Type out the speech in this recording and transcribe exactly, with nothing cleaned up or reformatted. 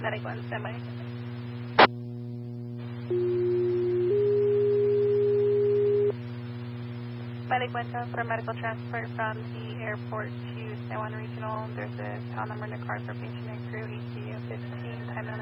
Medic one, standby. Medic one, for medical transport from the airport to San Juan Regional. There's a town number in the car for patient and crew, E C U fifteen, time